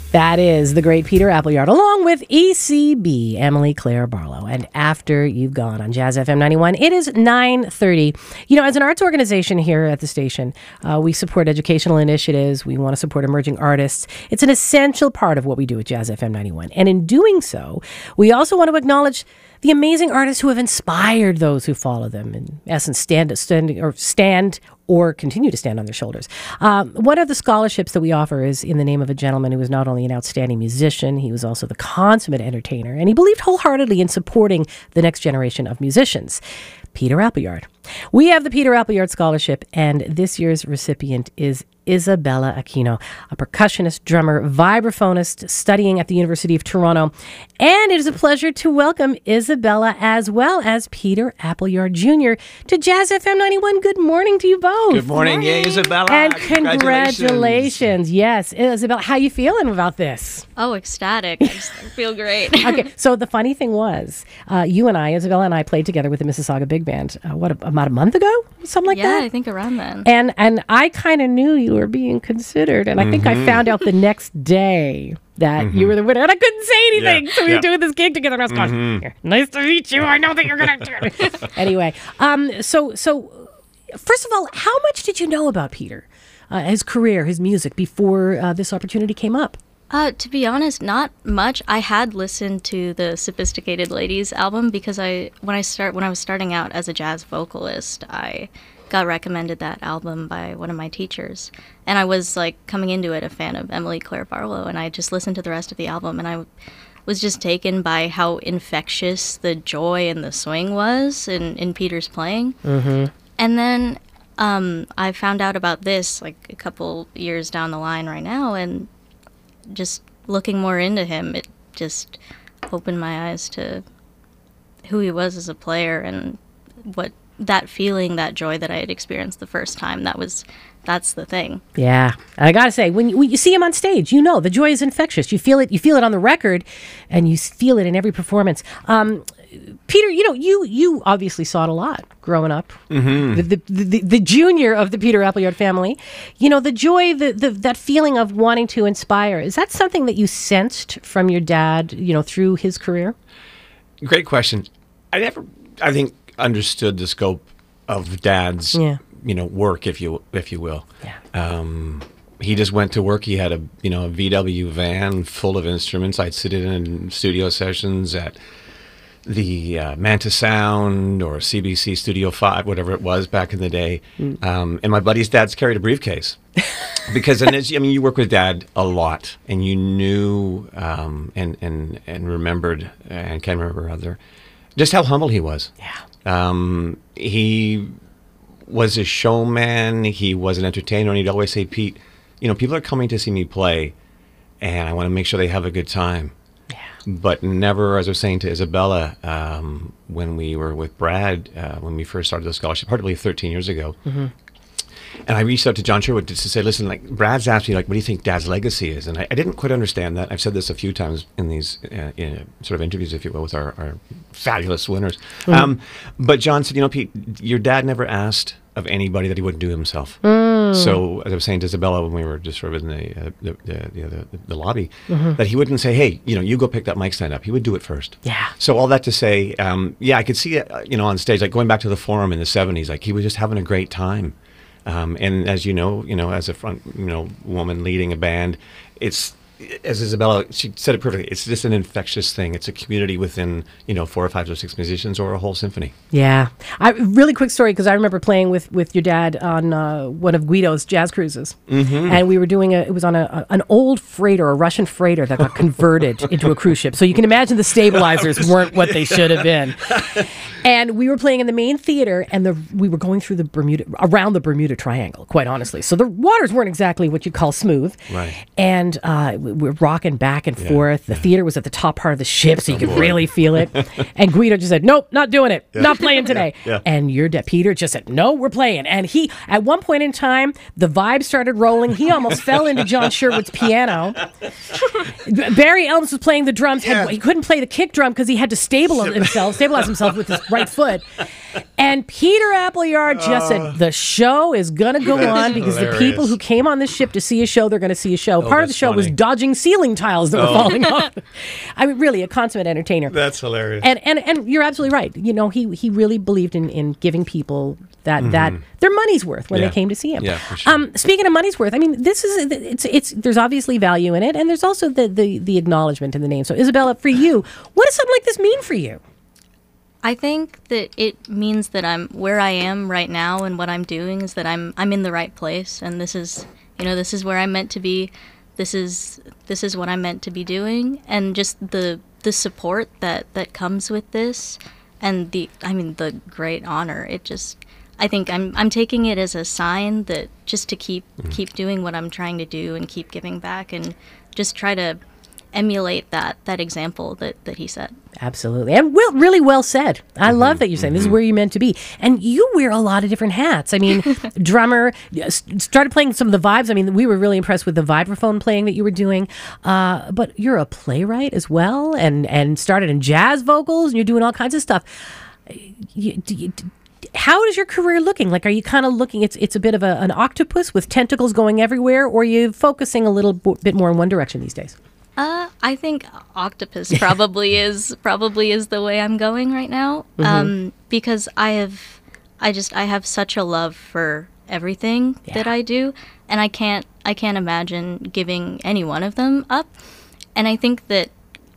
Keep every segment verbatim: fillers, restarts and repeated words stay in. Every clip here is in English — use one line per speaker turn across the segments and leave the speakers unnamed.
That is the great Peter Appleyard, along with E C B, Emily Claire Barlow. And After You've Gone on Jazz F M ninety-one, it is nine thirty. You know, as an arts organization here at the station, uh, we support educational initiatives. We want to support emerging artists. It's an essential part of what we do at Jazz F M ninety-one. And in doing so, we also want to acknowledge the amazing artists who have inspired those who follow them, in essence, stand, stand or stand or continue to stand on their shoulders. Um, one of the scholarships that we offer is in the name of a gentleman who was not only an outstanding musician, he was also the consummate entertainer, and he believed wholeheartedly in supporting the next generation of musicians. Peter Appleyard. We have the Peter Appleyard Scholarship, and this year's recipient is Isabella Aquino, a percussionist, drummer, vibraphonist studying at the University of Toronto. And it is a pleasure to welcome Isabella as well as Peter Appleyard Junior to Jazz F M ninety-one. Good morning to you both.
Good morning, yeah, Isabella.
And congratulations. congratulations. Yes. Isabella, how you feeling about this?
Oh, ecstatic. I just feel great.
Okay, so the funny thing was, uh, you and I, Isabella and I, played together with the Mississauga Big Band, uh, what, about a month ago? Something like
yeah,
that?
Yeah, I think around then.
And and I kind of knew you were being considered, and I think
mm-hmm.
I found out the next day that mm-hmm. you were the winner, and I couldn't say anything. Yeah. So we yeah. were doing this gig together, and I was going, mm-hmm. nice to meet you. I know that you're going to do it. Anyway, um, so, so first of all, how much did you know about Peter, uh, his career, his music, before uh, this opportunity came up?
Uh, to be honest, not much. I had listened to the Sophisticated Ladies album because I when I start when I was starting out as a jazz vocalist, I got recommended that album by one of my teachers, and I was like coming into it a fan of Emily Claire Barlow, and I just listened to the rest of the album, and I was just taken by how infectious the joy and the swing was in in Peter's playing. Mm-hmm. And then um, I found out about this like a couple years down the line right now, and just looking more into him, it just opened my eyes to who he was as a player and what that feeling, that joy that I had experienced the first time. That was, that's the thing.
Yeah, I gotta say, when you, when you see him on stage, you know the joy is infectious. You feel it. You feel it on the record, and you feel it in every performance. Um, Peter, you know, you you obviously saw it a lot growing up. Mm-hmm. The, the, the the junior of the Peter Appleyard family. You know, the joy, the, the that feeling of wanting to inspire. Is that something that you sensed from your dad, you know, through his career?
Great question. I never, I think, understood the scope of Dad's, yeah. you know, work, if you if you will. Yeah. Um, he just went to work. He had a you know a V W van full of instruments. I'd sit in in studio sessions at the uh, Manta Sound or C B C Studio five, whatever it was back in the day. Mm. Um, and my buddy's dad's carried a briefcase. Because, and as, I mean, you work with Dad a lot, and you knew um, and, and, and remembered, and can remember other, just how humble he was.
Yeah.
Um, he was a showman. He was an entertainer, and he'd always say, Pete, you know, people are coming to see me play, and I want to make sure they have a good time. But never, as I was saying to Isabella, um, when we were with Brad, uh, when we first started the scholarship, hardly thirteen years ago, mm-hmm. and I reached out to John Sherwood just to say, listen, like Brad's asked me, like, what do you think Dad's legacy is? And I, I didn't quite understand that. I've said this a few times in these uh, in sort of interviews, if you will, with our, our fabulous winners. Mm-hmm. Um, but John said, you know, Pete, your dad never asked of anybody that he wouldn't do himself. Mm. So, as I was saying to Isabella when we were just sort of in the uh, the, the, you know, the, the lobby, mm-hmm. that he wouldn't say, hey, you know, you go pick that mic stand up. He would do it first.
Yeah.
So all that to say, um, yeah, I could see it, uh, you know, on stage, like going back to the Forum in the seventies, like he was just having a great time. Um, and as you know, you know, as a front, you know, woman leading a band, it's, as Isabella, she said it perfectly, it's just an infectious thing. It's a community within, you know, four or five or six musicians or a whole symphony.
Yeah. I, really quick story, because I remember playing with, with your dad on uh, one of Guido's jazz cruises. Mm-hmm. And we were doing a, it was on a, a an old freighter, a Russian freighter that got converted into a cruise ship. So you can imagine the stabilizers weren't what they should have been. And we were playing in the main theater, and the we were going through the Bermuda, around the Bermuda Triangle, quite honestly. So the waters weren't exactly what you'd call smooth.
Right.
And uh, we were rocking back and yeah, forth. The yeah. theater was at the top part of the ship, so you could really feel it. And Guido just said, nope, not doing it. Yeah. Not playing today. Yeah. Yeah. And your dad, Peter, just said, no, we're playing. And he, at one point in time, the vibe started rolling. He almost fell into John Sherwood's piano. Barry Elms was playing the drums.
Yeah.
Had, he couldn't play the kick drum because he had to stabilize himself, stabilize himself with his right foot. And Peter Appleyard just said, the show is going to go on because
hilarious.
the people who came on this ship to see a show, they're going to see a show.
Oh,
Part of the
that's
show was
funny.
dodging ceiling tiles that were falling off. I mean, really, a consummate entertainer.
That's hilarious.
And, and and you're absolutely right. You know, he he really believed in, in giving people that that their money's worth when
Yeah.
they came to see him.
Yeah, for sure.
Um, speaking of money's worth, I mean, this is it's it's there's obviously value in it, and there's also the the the acknowledgement in the name. So, Isabella, for you, what does something like this mean for you?
I think that it means that I'm where I am right now, and what I'm doing is that I'm I'm in the right place, and this is you know this is where I'm meant to be. This is this is what I'm meant to be doing, and just the the support that that comes with this, and the I mean the great honor. It just I think I'm I'm taking it as a sign that just to keep
Mm-hmm.
keep doing what I'm trying to do and keep giving back, and just try to emulate that that example that that he set.
Absolutely. And well, really well said. I
Mm-hmm.
love that you're saying this is where you're meant to be. And you wear a lot of different hats. I mean, drummer, s- started playing some of the vibes. I mean, we were really impressed with the vibraphone playing that you were doing. Uh, but you're a playwright as well, and, and started in jazz vocals, and you're doing all kinds of stuff. You, do you, d- how is your career looking? Like, are you kind of looking, it's it's a bit of a, an octopus with tentacles going everywhere, or are you focusing a little b- bit more in one direction these days?
Uh, I think octopus probably is probably is the way I'm going right now. Um, because I have, I just I have such a love for everything that
Yeah.
I do, and I can't I can't imagine giving any one of them up. And I think that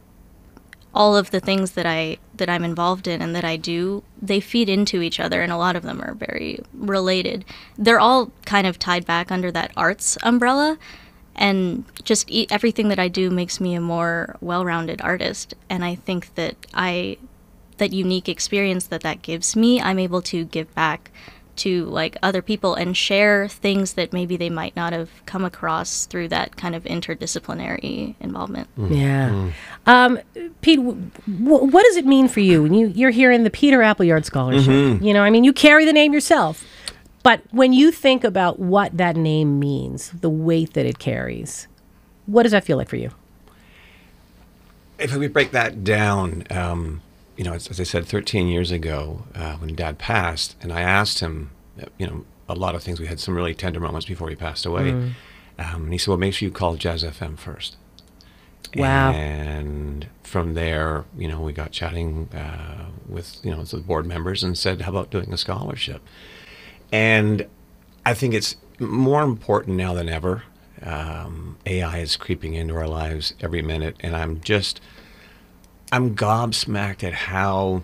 all of the things that I that I'm involved in and that I do, they feed into each other, and a lot of them are very related. They're all kind of tied back under that arts umbrella. And just e- everything that I do makes me a more well-rounded artist. And I think that I, that unique experience that that gives me, I'm able to give back to like other people and share things that maybe they might not have come across through that kind of interdisciplinary involvement.
Yeah. Um, Pete, w- w- what does it mean for you when you, you're here in the Peter Appleyard Scholarship? You know, I mean, you carry the name yourself. But when you think about what that name means, the weight that it carries, what does that feel like for you?
If we break that down, um, you know, as, as I said, thirteen years ago, uh, when Dad passed, and I asked him, uh, you know, a lot of things. We had some really tender moments before he passed away. Um, and he said, well, make sure you call Jazz F M first.
Wow.
And from there, you know, we got chatting uh, with, you know, the board members and said, how about doing a scholarship? And I think it's more important now than ever. Um, A I is creeping into our lives every minute, and I'm just, I'm gobsmacked at how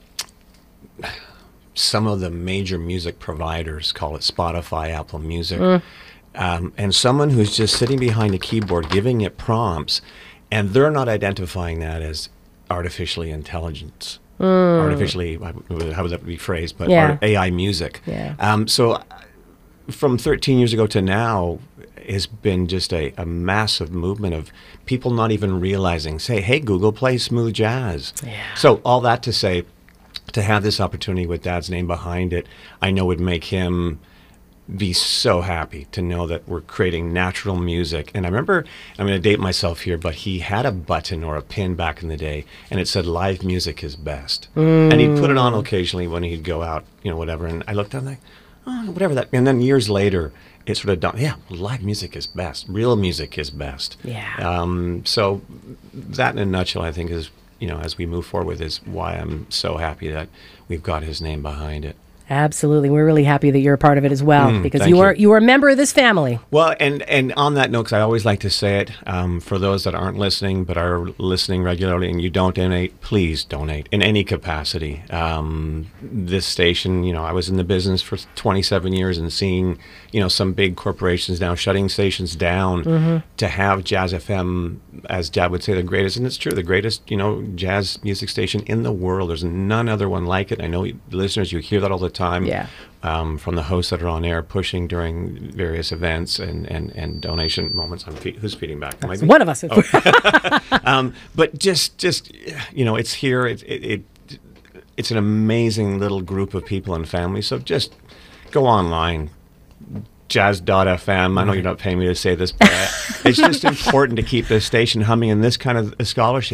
some of the major music providers, call it Spotify, Apple Music, um, and someone who's just sitting behind a keyboard giving it prompts, and they're not identifying that as artificially intelligence. Artificially, how would that be phrased? But
Yeah.
art- A I music.
Yeah.
Um, so uh, from thirteen years ago to now has been just a, a massive movement of people not even realizing, say, hey, Google, play smooth jazz.
Yeah.
So all that to say, to have this opportunity with Dad's name behind it, I know would make him be so happy to know that we're creating natural music. And I remember, I'm going to date myself here, but he had a button or a pin back in the day, and it said live music is best. And he'd put it on occasionally when he'd go out, you know, whatever. And I looked at it like, oh, whatever that. And then years later, it sort of dawned, yeah, live music is best. Real music is best.
Yeah.
Um, so that in a nutshell, I think is, you know, as we move forward, is why I'm so happy that we've got his name behind it.
Absolutely. We're really happy that you're a part of it as well, because
thank
you are
you.
you are a member of this family.
Well, and, and on that note, because I always like to say it, um, for those that aren't listening but are listening regularly and you don't donate, please donate in any capacity. Um, this station, you know, I was in the business for twenty-seven years and seeing, you know, some big corporations now shutting stations down to have Jazz F M, as Dad would say, the greatest, and it's true, the greatest, you know, jazz music station in the world. There's none other one like it. I know you, listeners, you hear that all the time.
Yeah.
Um, from the hosts that are on air pushing during various events and, and, and donation moments. I'm fe- who's feeding back? Am I
It's
be-
one of us.
um, but just, just you know, it's here. It, it, it, it's an amazing little group of people and families. So just go online, jazz dot f m. I know you're not paying me to say this, but I, it's just important to keep this station humming in this kind of a scholarship.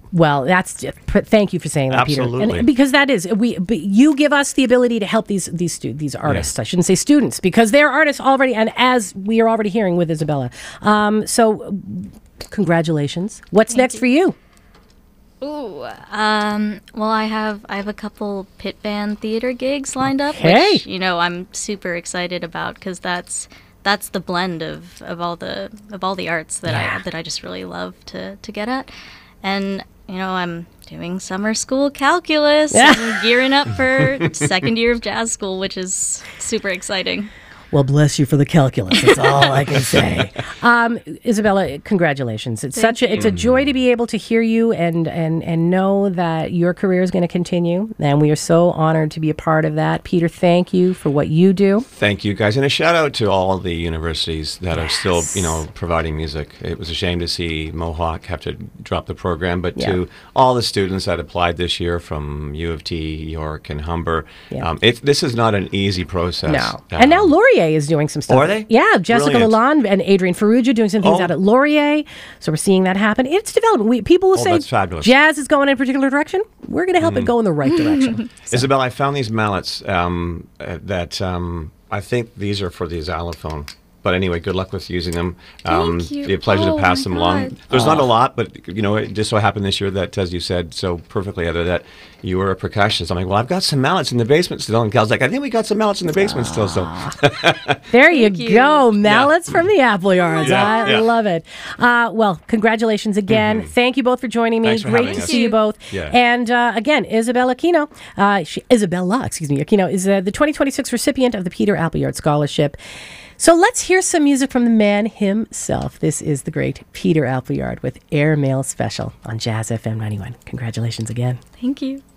Well, that's thank you for saying that, Peter.
Absolutely.
And because that is we. But you give us the ability to help these these stu- these artists. Yeah. I shouldn't say students because they're artists already, and as we are already hearing with Isabella. Um, so, congratulations. What's
Thank
next
you.
for you?
Ooh, um, well, I have I have a couple pit band theater gigs lined up,
Okay.
which you know I'm super excited about because that's that's the blend of, of all the of all the arts that
Yeah.
I that I just really love to to get at, and you know I'm doing summer school calculus
Yeah.
and gearing up for second year of jazz school, which is super exciting.
Well, bless you for the calculus. That's all I can say. Um, Isabella, congratulations. It's
Thank
such a, it's a joy to be able to hear you and and and know that your career is going to continue. And we are so honored to be a part of that. Peter, thank you for what you do.
Thank you, guys, and a shout out to all the universities that
Yes.
are still, you know, providing music. It was a shame to see Mohawk have to drop the program, but
Yeah.
to all the students that applied this year from U of T, York, and Humber,
Yeah.
um, it, this is not an easy process.
No. And now
Um,
Laurier is doing some stuff.
Oh, are they?
Yeah, Jessica
Brilliant.
Lalonde and Adrian Ferrugia doing some things
Oh.
out at Laurier. So we're seeing that happen. It's development. We, people will
Oh,
say
that's fabulous.
jazz is going in a particular direction. We're going to help it go in the right direction.
Isabel, I found these mallets um, uh, that um, I think these are for the xylophone. But anyway, good luck with using them. Um,
Thank you.
It'd be a pleasure
Oh
to pass
my
them along.
God.
There's not a lot, but you know, it just so happened this year that, as you said so perfectly, Heather, that you were a percussionist. I'm like, well, I've got some mallets in the basement still, and Cal's like, I think we got some mallets in the basement still. So
There you,
Thank you.
go. Mallets from the Apple Yards.
Yeah,
I
yeah.
love it. Uh, well, congratulations again. Thank you both for joining me.
Thanks for
Great
having
to
us.
see you
Thank you.
both.
Yeah.
And uh, again, Isabella Aquino, uh, she, Isabella, excuse me, Aquino is uh, the twenty twenty-six recipient of the Peter Appleyard Scholarship. So let's hear some music from the man himself. This is the great Peter Appleyard with Airmail Special on Jazz F M ninety-one. Congratulations again.
Thank you.